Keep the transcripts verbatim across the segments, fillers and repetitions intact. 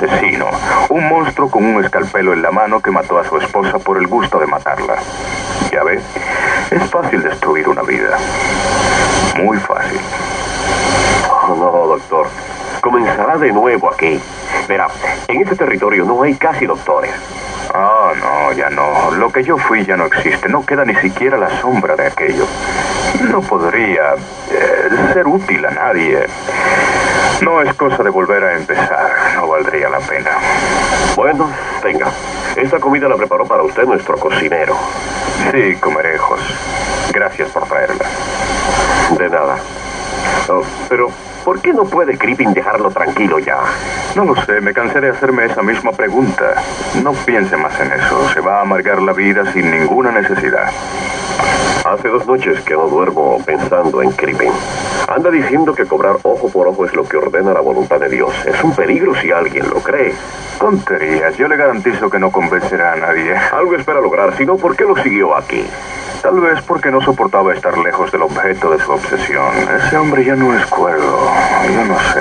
asesino, un monstruo con un escalpelo en la mano que mató a su esposa por el gusto de matarla. Ya ve, es fácil destruir una vida. Muy fácil. Oh, no, doctor. Comenzará de nuevo aquí. Verá, en este territorio no hay casi doctores. Ah, no, ya no. Lo que yo fui ya no existe. No queda ni siquiera la sombra de aquello. No podría eh, ser útil a nadie. No es cosa de volver a empezar. No valdría la pena. Bueno, venga. Esta comida la preparó para usted nuestro cocinero. Sí, comerejos. Gracias por traerla. De nada. Oh, pero, ¿por qué no puede Crippen dejarlo tranquilo ya? No lo sé, me cansé de hacerme esa misma pregunta. No piense más en eso. Se va a amargar la vida sin ninguna necesidad. Hace dos noches que no duermo pensando en Crippen. Anda diciendo que cobrar ojo por ojo es lo que ordena la voluntad de Dios. Es un peligro si alguien lo cree. Tonterías. Yo le garantizo que no convencerá a nadie. Algo espera lograr. Si no, ¿por qué lo siguió aquí? Tal vez porque no soportaba estar lejos del objeto de su obsesión. Ese hombre ya no es cuerdo. Yo no sé.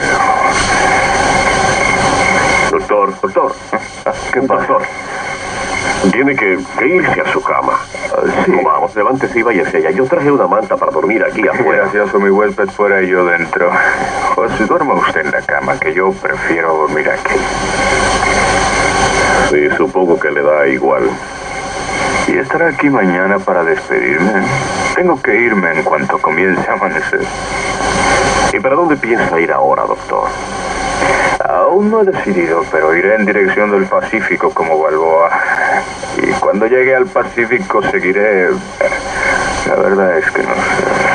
Doctor, doctor. ¿Qué pasa? Doctor. Tiene que, que irse a su cama. Uh, sí. Vamos, levántese y váyase allá. Yo traje una manta para dormir aquí afuera. Gracioso, mi huésped fuera y yo dentro. Pues duerma usted en la cama, que yo prefiero dormir aquí. Sí, supongo que le da igual. ¿Y estará aquí mañana para despedirme? Tengo que irme en cuanto comience a amanecer. ¿Y para dónde piensa ir ahora, doctor? Aún no he decidido, pero iré en dirección del Pacífico como Balboa. Y cuando llegue al Pacífico seguiré... La verdad es que no sé.